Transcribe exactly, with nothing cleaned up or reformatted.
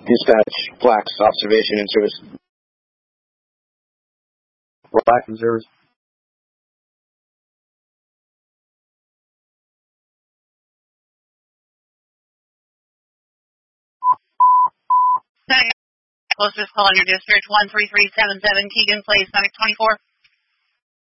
Dispatch, Black's observation and service. Black in service. Closest call in your district, one three three seven seven, Keegan Place, Sonic twenty-four.